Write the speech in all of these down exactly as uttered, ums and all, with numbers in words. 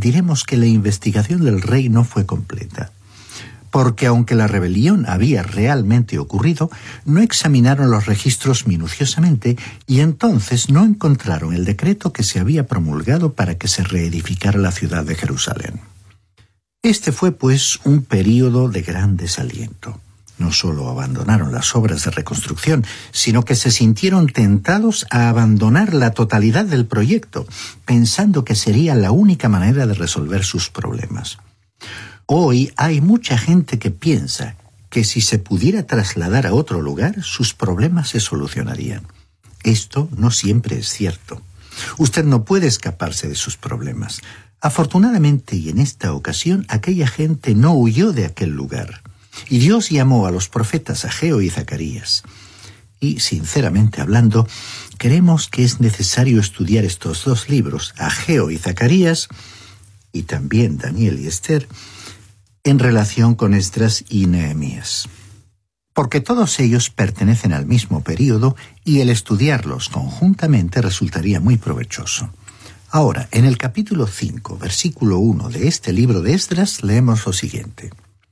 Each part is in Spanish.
diremos que la investigación del rey no fue completa, porque aunque la rebelión había realmente ocurrido, no examinaron los registros minuciosamente y entonces no encontraron el decreto que se había promulgado para que se reedificara la ciudad de Jerusalén. Este fue, pues, un período de gran desaliento. No solo abandonaron las obras de reconstrucción, sino que se sintieron tentados a abandonar la totalidad del proyecto, pensando que sería la única manera de resolver sus problemas. Hoy hay mucha gente que piensa que si se pudiera trasladar a otro lugar, sus problemas se solucionarían. Esto no siempre es cierto. Usted no puede escaparse de sus problemas. Afortunadamente, y en esta ocasión, aquella gente no huyó de aquel lugar. Y Dios llamó a los profetas Ageo y Zacarías. Y, sinceramente hablando, creemos que es necesario estudiar estos dos libros, Ageo y Zacarías, y también Daniel y Esther, en relación con Esdras y Nehemías. Porque todos ellos pertenecen al mismo período y el estudiarlos conjuntamente resultaría muy provechoso. Ahora, en el capítulo cinco, versículo uno de este libro de Esdras, leemos lo siguiente.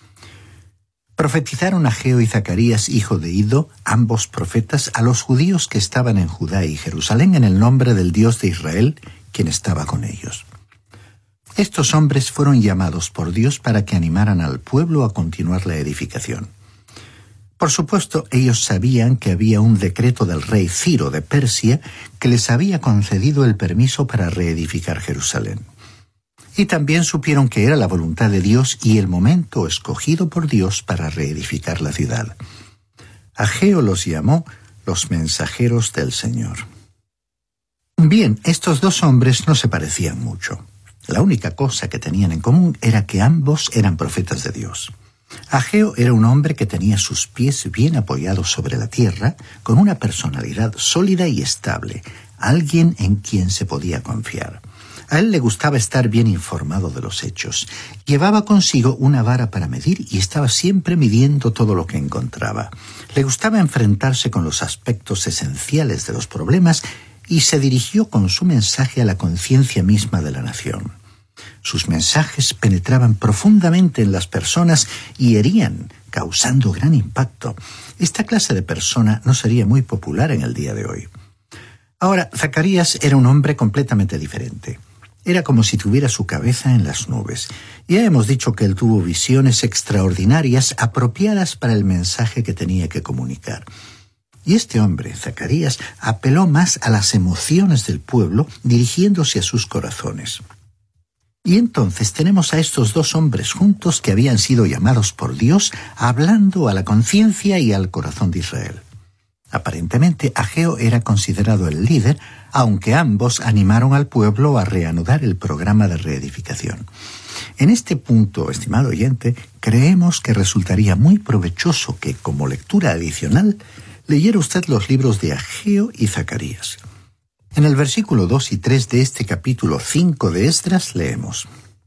Profetizaron Ageo y Zacarías, hijo de Iddo, ambos profetas, a los judíos que estaban en Judá y Jerusalén en el nombre del Dios de Israel, quien estaba con ellos. Estos hombres fueron llamados por Dios para que animaran al pueblo a continuar la edificación. Por supuesto, ellos sabían que había un decreto del rey Ciro de Persia que les había concedido el permiso para reedificar Jerusalén. Y también supieron que era la voluntad de Dios y el momento escogido por Dios para reedificar la ciudad. Ageo los llamó los mensajeros del Señor. Bien, estos dos hombres no se parecían mucho. La única cosa que tenían en común era que ambos eran profetas de Dios. Ageo era un hombre que tenía sus pies bien apoyados sobre la tierra, con una personalidad sólida y estable, alguien en quien se podía confiar. A él le gustaba estar bien informado de los hechos. Llevaba consigo una vara para medir y estaba siempre midiendo todo lo que encontraba. Le gustaba enfrentarse con los aspectos esenciales de los problemas y se dirigió con su mensaje a la conciencia misma de la nación. Sus mensajes penetraban profundamente en las personas y herían, causando gran impacto. Esta clase de persona no sería muy popular en el día de hoy. Ahora, Zacarías era un hombre completamente diferente. Era como si tuviera su cabeza en las nubes. Ya hemos dicho que él tuvo visiones extraordinarias apropiadas para el mensaje que tenía que comunicar. Y este hombre, Zacarías, apeló más a las emociones del pueblo, dirigiéndose a sus corazones. Y entonces tenemos a estos dos hombres juntos que habían sido llamados por Dios, hablando a la conciencia y al corazón de Israel. Aparentemente, Ageo era considerado el líder, aunque ambos animaron al pueblo a reanudar el programa de reedificación. En este punto, estimado oyente, creemos que resultaría muy provechoso que, como lectura adicional, leyera usted los libros de Ageo y Zacarías. En el versículo dos y tres de este capítulo cinco de Esdras leemos: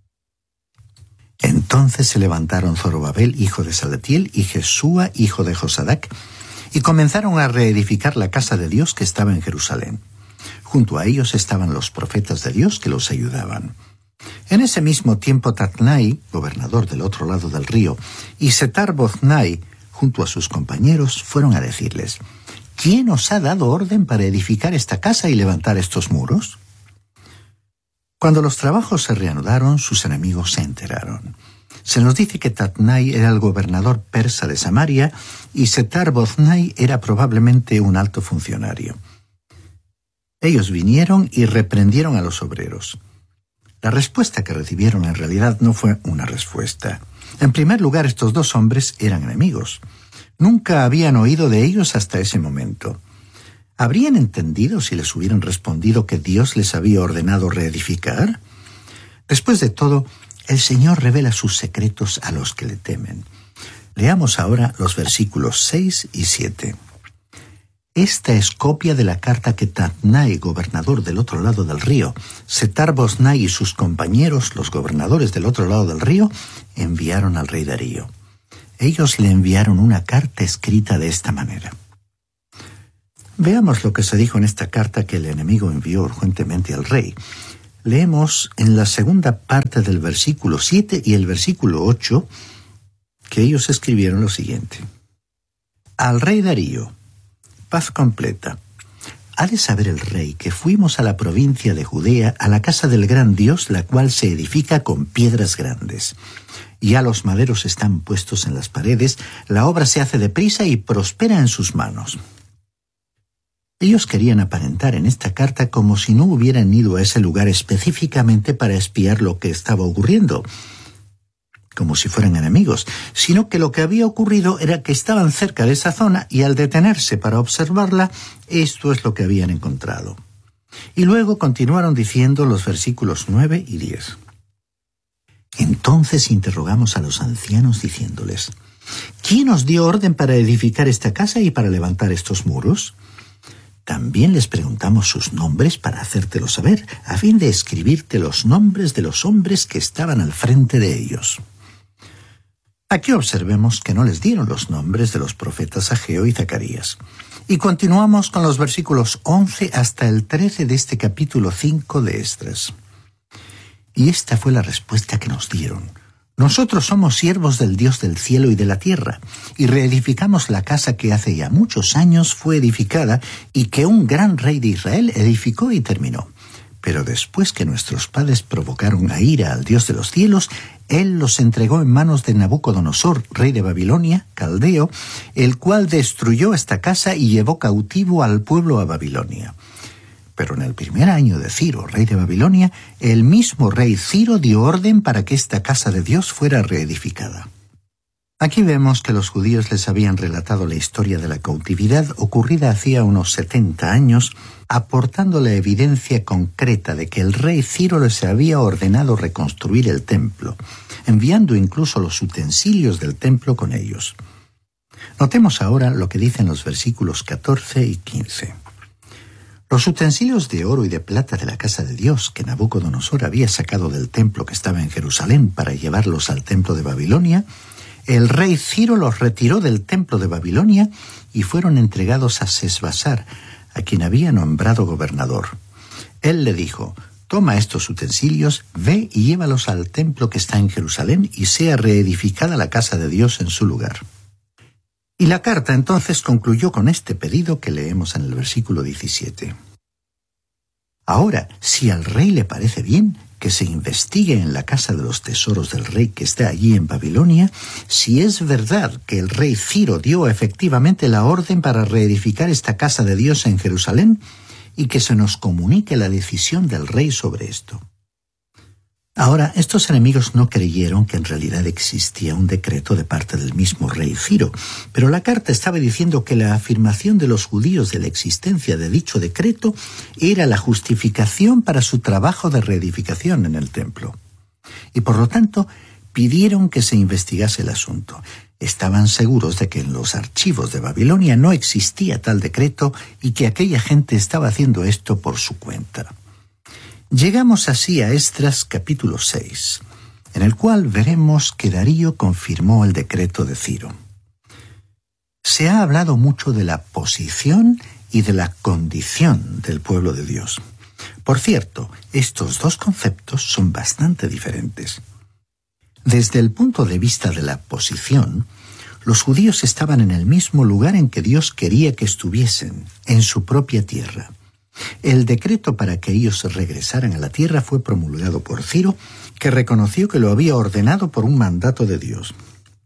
Entonces se levantaron Zorobabel, hijo de Salatiel, y Jesúa, hijo de Josadac, y comenzaron a reedificar la casa de Dios que estaba en Jerusalén. Junto a ellos estaban los profetas de Dios que los ayudaban. En ese mismo tiempo Tatnai, gobernador del otro lado del río, y Setar-Boznai, junto a sus compañeros, fueron a decirles: ¿Quién os ha dado orden para edificar esta casa y levantar estos muros? Cuando los trabajos se reanudaron, sus enemigos se enteraron. Se nos dice que Tatnai era el gobernador persa de Samaria y Setar-Boznai era probablemente un alto funcionario. Ellos vinieron y reprendieron a los obreros. La respuesta que recibieron en realidad no fue una respuesta. En primer lugar, estos dos hombres eran enemigos. Nunca habían oído de ellos hasta ese momento. ¿Habrían entendido si les hubieran respondido que Dios les había ordenado reedificar? Después de todo, el Señor revela sus secretos a los que le temen. Leamos ahora los versículos seis y siete. Esta es copia de la carta que Tatnai, gobernador del otro lado del río, Setar-Boznai y sus compañeros, los gobernadores del otro lado del río, enviaron al rey Darío. Ellos le enviaron una carta escrita de esta manera. Veamos lo que se dijo en esta carta que el enemigo envió urgentemente al rey. leemos en la segunda parte del versículo siete y el versículo ocho que ellos escribieron lo siguiente. Al rey Darío, paz completa. Ha de saber el rey que fuimos a la provincia de Judea, a la casa del gran Dios, la cual se edifica con piedras grandes. Ya los maderos están puestos en las paredes, la obra se hace deprisa y prospera en sus manos. Ellos querían aparentar en esta carta como si no hubieran ido a ese lugar específicamente para espiar lo que estaba ocurriendo, como si fueran enemigos, sino que lo que había ocurrido era que estaban cerca de esa zona y al detenerse para observarla, esto es lo que habían encontrado. Y luego continuaron diciendo los versículos nueve y diez. Entonces interrogamos a los ancianos diciéndoles, ¿quién os dio orden para edificar esta casa y para levantar estos muros? También les preguntamos sus nombres para hacértelo saber, a fin de escribirte los nombres de los hombres que estaban al frente de ellos. Aquí observemos que no les dieron los nombres de los profetas Ageo y Zacarías. Y continuamos con los versículos once hasta el trece de este capítulo cinco de Esdras. Y esta fue la respuesta que nos dieron. Nosotros somos siervos del Dios del cielo y de la tierra, y reedificamos la casa que hace ya muchos años fue edificada y que un gran rey de Israel edificó y terminó. Pero después que nuestros padres provocaron a ira al Dios de los cielos, Él los entregó en manos de Nabucodonosor, rey de Babilonia, caldeo, el cual destruyó esta casa y llevó cautivo al pueblo a Babilonia. Pero en el primer año de Ciro, rey de Babilonia, el mismo rey Ciro dio orden para que esta casa de Dios fuera reedificada. Aquí vemos que los judíos les habían relatado la historia de la cautividad ocurrida hacía unos setenta años, aportando la evidencia concreta de que el rey Ciro les había ordenado reconstruir el templo, enviando incluso los utensilios del templo con ellos. Notemos ahora lo que dicen los versículos catorce y quince. Los utensilios de oro y de plata de la casa de Dios que Nabucodonosor había sacado del templo que estaba en Jerusalén para llevarlos al templo de Babilonia, el rey Ciro los retiró del templo de Babilonia y fueron entregados a Sesbasar, a quien había nombrado gobernador. Él le dijo, toma estos utensilios, ve y llévalos al templo que está en Jerusalén y sea reedificada la casa de Dios en su lugar. Y la carta entonces concluyó con este pedido que leemos en el versículo diecisiete. Ahora, si al rey le parece bien, que se investigue en la casa de los tesoros del rey que está allí en Babilonia, si es verdad que el rey Ciro dio efectivamente la orden para reedificar esta casa de Dios en Jerusalén, y que se nos comunique la decisión del rey sobre esto. Ahora, estos enemigos no creyeron que en realidad existía un decreto de parte del mismo rey Ciro, pero la carta estaba diciendo que la afirmación de los judíos de la existencia de dicho decreto era la justificación para su trabajo de reedificación en el templo. Y por lo tanto, pidieron que se investigase el asunto. Estaban seguros de que en los archivos de Babilonia no existía tal decreto y que aquella gente estaba haciendo esto por su cuenta. Llegamos así a Esdras capítulo seis, en el cual veremos que Darío confirmó el decreto de Ciro. Se ha hablado mucho de la posición y de la condición del pueblo de Dios. Por cierto, estos dos conceptos son bastante diferentes. Desde el punto de vista de la posición, los judíos estaban en el mismo lugar en que Dios quería que estuviesen, en su propia tierra. El decreto para que ellos regresaran a la tierra fue promulgado por Ciro, que reconoció que lo había ordenado por un mandato de Dios.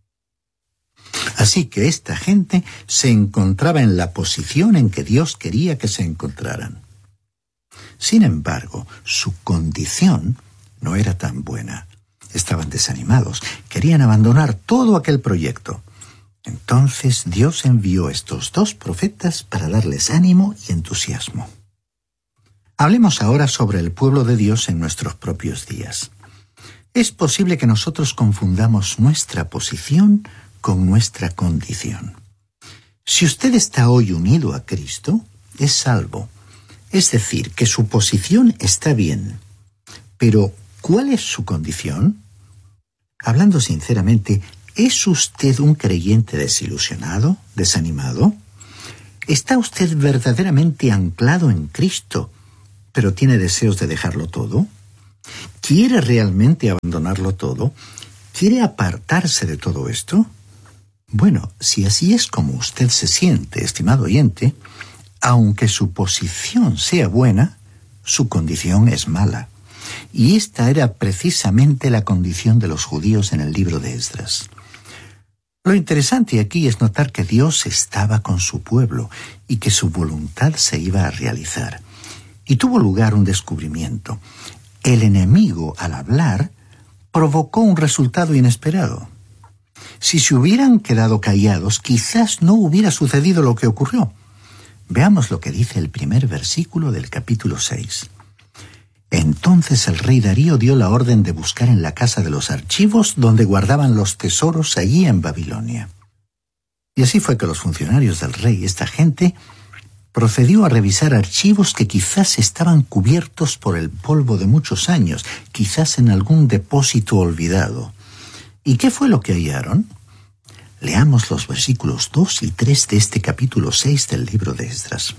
Así que esta gente se encontraba en la posición en que Dios quería que se encontraran. Sin embargo, su condición no era tan buena. Estaban desanimados, querían abandonar todo aquel proyecto. Entonces Dios envió estos dos profetas para darles ánimo y entusiasmo. Hablemos ahora sobre el pueblo de Dios en nuestros propios días. Es posible que nosotros confundamos nuestra posición con nuestra condición. Si usted está hoy unido a Cristo, es salvo. Es decir, que su posición está bien. Pero, ¿cuál es su condición? Hablando sinceramente, ¿es usted un creyente desilusionado, desanimado? ¿Está usted verdaderamente anclado en Cristo, pero tiene deseos de dejarlo todo? ¿Quiere realmente abandonarlo todo? ¿Quiere apartarse de todo esto? Bueno, si así es como usted se siente, estimado oyente, aunque su posición sea buena, su condición es mala. Y esta era precisamente la condición de los judíos en el libro de Esdras. Lo interesante aquí es notar que Dios estaba con su pueblo y que su voluntad se iba a realizar. Y tuvo lugar un descubrimiento. El enemigo, al hablar, provocó un resultado inesperado. Si se hubieran quedado callados, quizás no hubiera sucedido lo que ocurrió. Veamos lo que dice el primer versículo del capítulo seis. Entonces el rey Darío dio la orden de buscar en la casa de los archivos donde guardaban los tesoros allí en Babilonia. Y así fue que los funcionarios del rey, esta gente, procedió a revisar archivos que quizás estaban cubiertos por el polvo de muchos años, quizás en algún depósito olvidado. ¿Y qué fue lo que hallaron? Leamos los versículos dos y tres de este capítulo seis del libro de Esdras.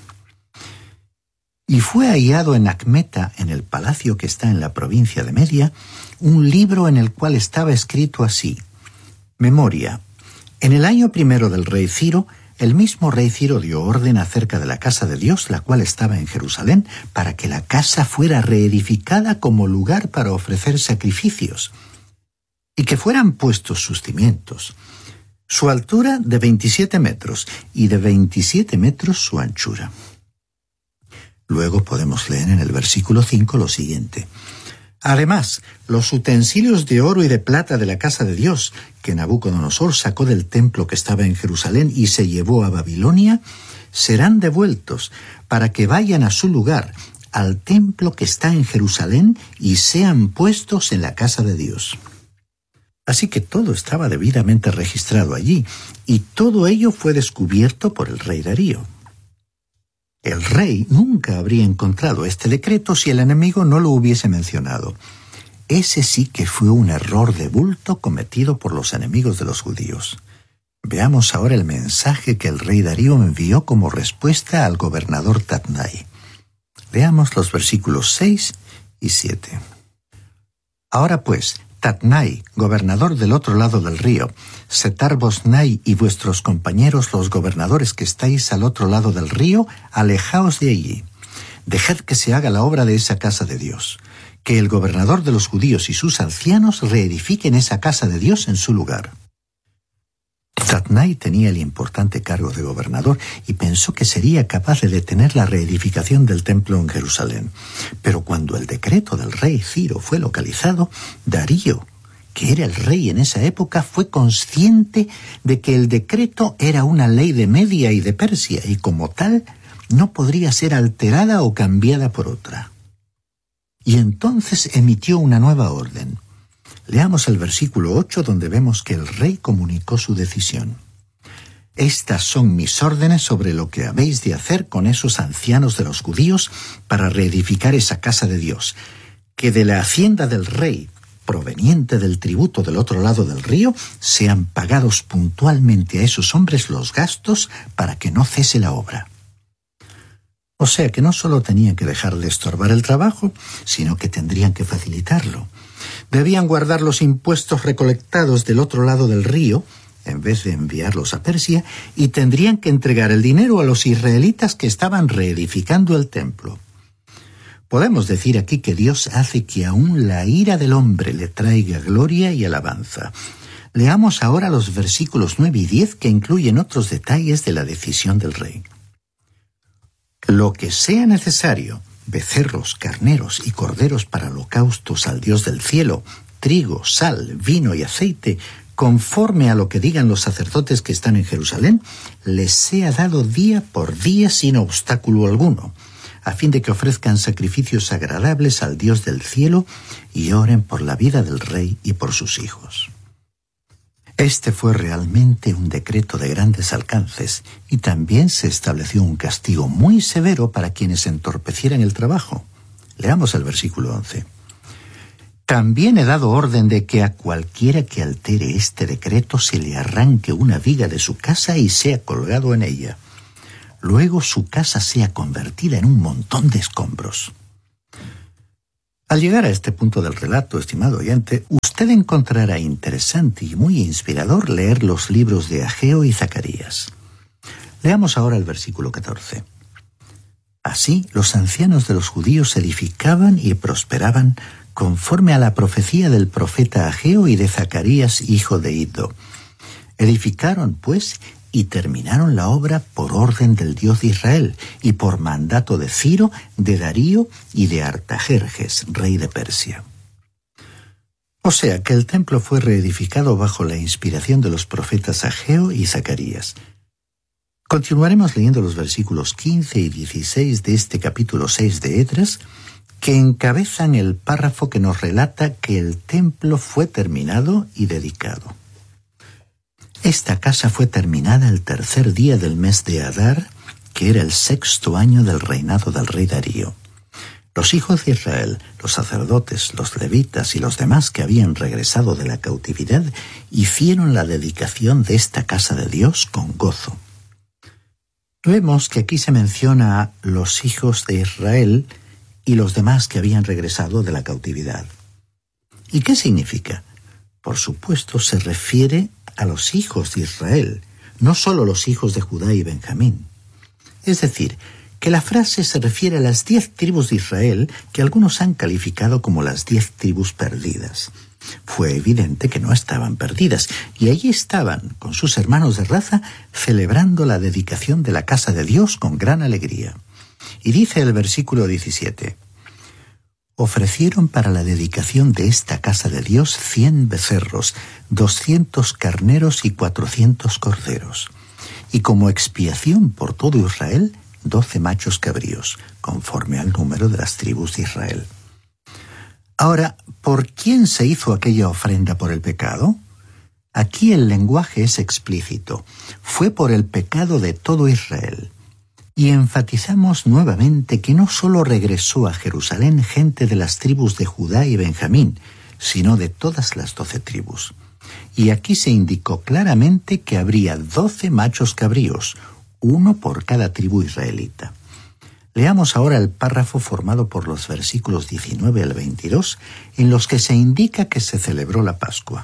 Y fue hallado en Acmeta, en el palacio que está en la provincia de Media, un libro en el cual estaba escrito así: Memoria. En el año primero del rey Ciro, el mismo rey Ciro dio orden acerca de la casa de Dios, la cual estaba en Jerusalén, para que la casa fuera reedificada como lugar para ofrecer sacrificios, y que fueran puestos sus cimientos. Su altura de veintisiete metros, y de veintisiete metros su anchura. Luego podemos leer en el versículo cinco lo siguiente: Además, los utensilios de oro y de plata de la casa de Dios, que Nabucodonosor sacó del templo que estaba en Jerusalén y se llevó a Babilonia, serán devueltos para que vayan a su lugar, al templo que está en Jerusalén, y sean puestos en la casa de Dios. Así que todo estaba debidamente registrado allí, y todo ello fue descubierto por el rey Darío. El rey nunca habría encontrado este decreto si el enemigo no lo hubiese mencionado. Ese sí que fue un error de bulto cometido por los enemigos de los judíos. Veamos ahora el mensaje que el rey Darío envió como respuesta al gobernador Tatnai. Leamos los versículos seis y siete. Ahora pues, Tatnai, gobernador del otro lado del río, Setar-Bosnai y vuestros compañeros los gobernadores que estáis al otro lado del río, alejaos de allí. Dejad que se haga la obra de esa casa de Dios, que el gobernador de los judíos y sus ancianos reedifiquen esa casa de Dios en su lugar. Tatnai tenía el importante cargo de gobernador y pensó que sería capaz de detener la reedificación del templo en Jerusalén. Pero cuando el decreto del rey Ciro fue localizado, Darío, que era el rey en esa época, fue consciente de que el decreto era una ley de Media y de Persia y como tal no podría ser alterada o cambiada por otra. Y entonces emitió una nueva orden. Leamos el versículo ocho, donde vemos que el rey comunicó su decisión. Estas son mis órdenes sobre lo que habéis de hacer con esos ancianos de los judíos para reedificar esa casa de Dios, que de la hacienda del rey, proveniente del tributo del otro lado del río, sean pagados puntualmente a esos hombres los gastos para que no cese la obra. O sea que no solo tenían que dejar de estorbar el trabajo, sino que tendrían que facilitarlo. Debían guardar los impuestos recolectados del otro lado del río, en vez de enviarlos a Persia, y tendrían que entregar el dinero a los israelitas que estaban reedificando el templo. Podemos decir aquí que Dios hace que aún la ira del hombre le traiga gloria y alabanza. Leamos ahora los versículos nueve y diez, que incluyen otros detalles de la decisión del rey. Lo que sea necesario, becerros, carneros y corderos para holocaustos al Dios del cielo, trigo, sal, vino y aceite, conforme a lo que digan los sacerdotes que están en Jerusalén, les sea dado día por día sin obstáculo alguno, a fin de que ofrezcan sacrificios agradables al Dios del cielo y oren por la vida del rey y por sus hijos. Este fue realmente un decreto de grandes alcances, y también se estableció un castigo muy severo para quienes entorpecieran el trabajo. Leamos el versículo once. También he dado orden de que a cualquiera que altere este decreto se le arranque una viga de su casa y sea colgado en ella. Luego su casa sea convertida en un montón de escombros. Al llegar a este punto del relato, estimado oyente, usted encontrará interesante y muy inspirador leer los libros de Ageo y Zacarías. Leamos ahora el versículo catorce. Así, los ancianos de los judíos edificaban y prosperaban conforme a la profecía del profeta Ageo y de Zacarías, hijo de Iddo. Edificaron, pues, y terminaron la obra por orden del Dios de Israel y por mandato de Ciro, de Darío y de Artajerjes, rey de Persia. O sea que el templo fue reedificado bajo la inspiración de los profetas Ageo y Zacarías. Continuaremos leyendo los versículos quince y dieciséis de este capítulo seis de Esdras, que encabezan el párrafo que nos relata que el templo fue terminado y dedicado. Esta casa fue terminada el tercer día del mes de Adar, que era el sexto año del reinado del rey Darío. Los hijos de Israel, los sacerdotes, los levitas y los demás que habían regresado de la cautividad, hicieron la dedicación de esta casa de Dios con gozo. Vemos que aquí se menciona a los hijos de Israel y los demás que habían regresado de la cautividad. ¿Y qué significa? Por supuesto, se refiere a los hijos de Israel, no solo los hijos de Judá y Benjamín. Es decir, que la frase se refiere a las diez tribus de Israel que algunos han calificado como las diez tribus perdidas. Fue evidente que no estaban perdidas, y allí estaban, con sus hermanos de raza, celebrando la dedicación de la casa de Dios con gran alegría. Y dice el versículo diecisiete, ofrecieron para la dedicación de esta casa de Dios cien becerros, doscientos carneros y cuatrocientos corderos, y como expiación por todo Israel, doce machos cabríos, conforme al número de las tribus de Israel. Ahora, ¿por quién se hizo aquella ofrenda por el pecado? Aquí el lenguaje es explícito. Fue por el pecado de todo Israel. Y enfatizamos nuevamente que no solo regresó a Jerusalén gente de las tribus de Judá y Benjamín, sino de todas las doce tribus. Y aquí se indicó claramente que habría doce machos cabríos, uno por cada tribu israelita. Leamos ahora el párrafo formado por los versículos diecinueve al veintidós, en los que se indica que se celebró la Pascua.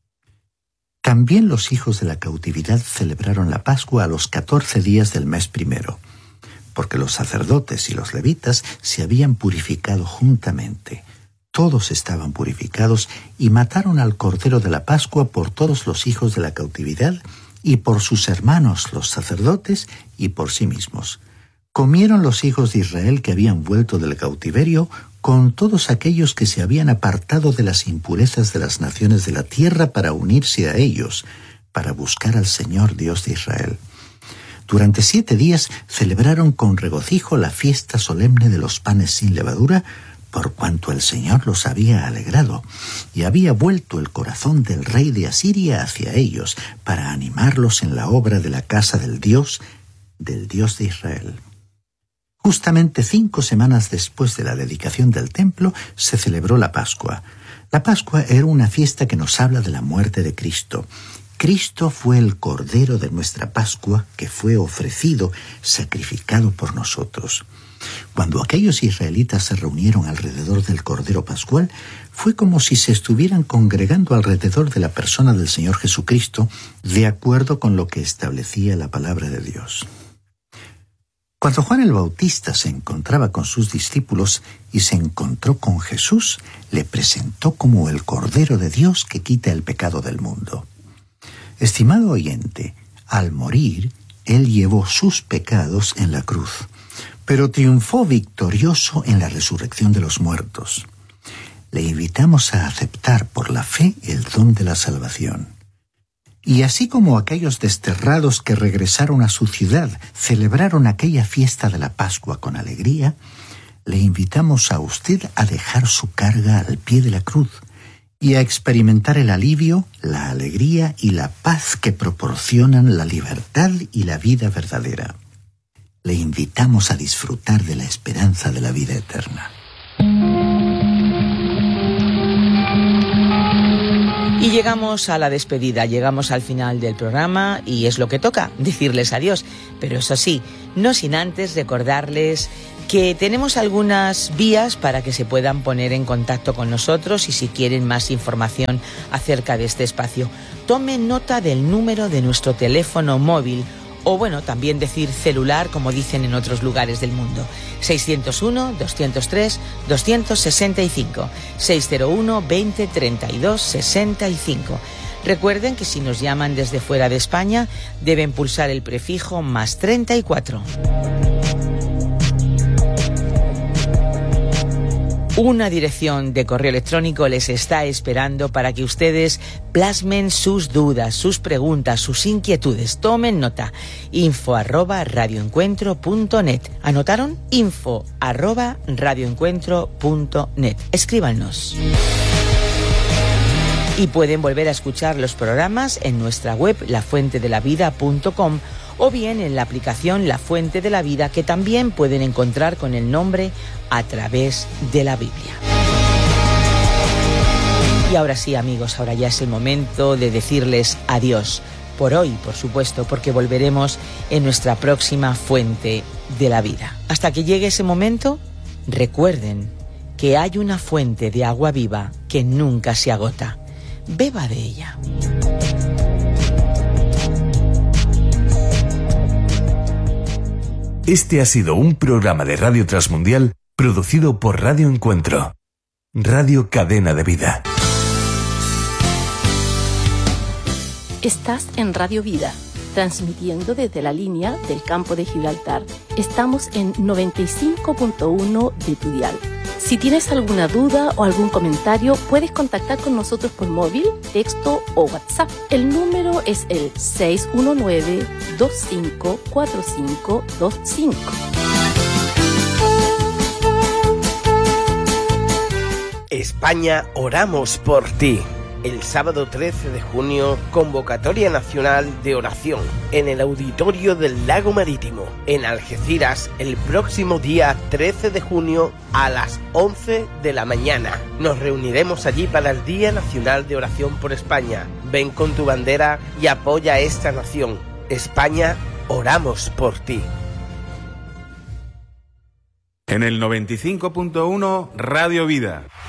También los hijos de la cautividad celebraron la Pascua a los catorce días del mes primero, porque los sacerdotes y los levitas se habían purificado juntamente. Todos estaban purificados y mataron al Cordero de la Pascua por todos los hijos de la cautividad y por sus hermanos los sacerdotes y por sí mismos. Comieron los hijos de Israel que habían vuelto del cautiverio con todos aquellos que se habían apartado de las impurezas de las naciones de la tierra para unirse a ellos, para buscar al Señor Dios de Israel. Durante siete días celebraron con regocijo la fiesta solemne de los panes sin levadura, por cuanto el Señor los había alegrado, y había vuelto el corazón del rey de Asiria hacia ellos, para animarlos en la obra de la casa del Dios, del Dios de Israel. Justamente cinco semanas después de la dedicación del templo, se celebró la Pascua. La Pascua era una fiesta que nos habla de la muerte de Cristo. Cristo fue el Cordero de nuestra Pascua que fue ofrecido, sacrificado por nosotros. Cuando aquellos israelitas se reunieron alrededor del Cordero Pascual, fue como si se estuvieran congregando alrededor de la persona del Señor Jesucristo, de acuerdo con lo que establecía la palabra de Dios. Cuando Juan el Bautista se encontraba con sus discípulos y se encontró con Jesús, le presentó como el Cordero de Dios que quita el pecado del mundo. Estimado oyente, al morir, Él llevó sus pecados en la cruz, pero triunfó victorioso en la resurrección de los muertos. Le invitamos a aceptar por la fe el don de la salvación. Y así como aquellos desterrados que regresaron a su ciudad celebraron aquella fiesta de la Pascua con alegría, le invitamos a usted a dejar su carga al pie de la cruz y a experimentar el alivio, la alegría y la paz que proporcionan la libertad y la vida verdadera. Le invitamos a disfrutar de la esperanza de la vida eterna. Y llegamos a la despedida, llegamos al final del programa y es lo que toca, decirles adiós. Pero eso sí, no sin antes recordarles que tenemos algunas vías para que se puedan poner en contacto con nosotros y si quieren más información acerca de este espacio, tomen nota del número de nuestro teléfono móvil o bueno, también decir celular como dicen en otros lugares del mundo. seiscientos uno, doscientos tres, doscientos sesenta y cinco, seiscientos uno, veinte, treinta y dos, sesenta y cinco. Recuerden que si nos llaman desde fuera de España deben pulsar el prefijo más treinta y cuatro. Una dirección de correo electrónico les está esperando para que ustedes plasmen sus dudas, sus preguntas, sus inquietudes. Tomen nota. info arroba radioencuentro punto net. ¿Anotaron? info arroba radioencuentro punto net. Escríbanos. Y pueden volver a escuchar los programas en nuestra web la fuente de la vida punto com o bien en la aplicación La Fuente de la Vida, que también pueden encontrar con el nombre A Través de la Biblia. Y ahora sí, amigos, ahora ya es el momento de decirles adiós. Por hoy, por supuesto, porque volveremos en nuestra próxima Fuente de la Vida. Hasta que llegue ese momento, recuerden que hay una fuente de agua viva que nunca se agota. Beba de ella. Este ha sido un programa de Radio Transmundial producido por Radio Encuentro, Radio Cadena de Vida. Estás en Radio Vida, transmitiendo desde la línea del campo de Gibraltar. Estamos en noventa y cinco punto uno de tu dial. Si tienes alguna duda o algún comentario, puedes contactar con nosotros por móvil, texto o WhatsApp. El número es el seis uno nueve, dos cinco cuatro cinco dos cinco. España, oramos por ti. El sábado trece de junio, convocatoria nacional de oración en el auditorio del Lago Marítimo, en Algeciras, el próximo día trece de junio a las once de la mañana. Nos reuniremos allí para el Día Nacional de Oración por España. Ven con tu bandera y apoya a esta nación. España, oramos por ti. En el noventa y cinco punto uno, Radio Vida.